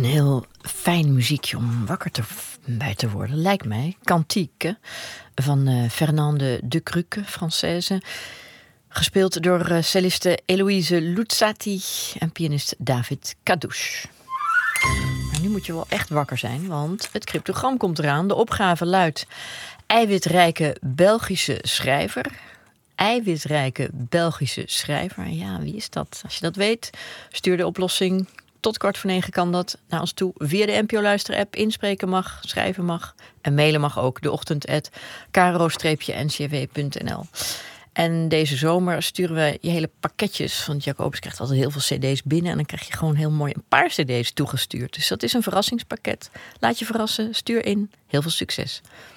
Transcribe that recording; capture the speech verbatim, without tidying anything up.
Een heel fijn muziekje om wakker te, bij te worden, lijkt mij. Cantique van uh, Fernande de Cruque, Française. Gespeeld door uh, celliste Eloïse Luzzati en pianist David Kadouche. Maar nu moet je wel echt wakker zijn, want het cryptogram komt eraan. De opgave luidt: eiwitrijke Belgische schrijver. Eiwitrijke Belgische schrijver. Ja, wie is dat? Als je dat weet, stuur de oplossing. Tot kwart voor negen kan dat naar ons toe via de N P O Luister-app. Inspreken mag, schrijven mag en mailen mag ook. De ochtend at kro n c w punt n l. En deze zomer sturen we je hele pakketjes. Want Jacobus krijgt altijd heel veel cd's binnen. En dan krijg je gewoon heel mooi een paar cd's toegestuurd. Dus dat is een verrassingspakket. Laat je verrassen, stuur in. Heel veel succes.